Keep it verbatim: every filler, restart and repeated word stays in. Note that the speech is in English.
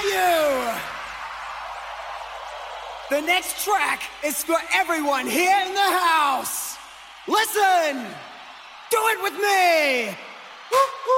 you! The next track is for everyone here in the house. Listen! Do it with me! Woo-hoo!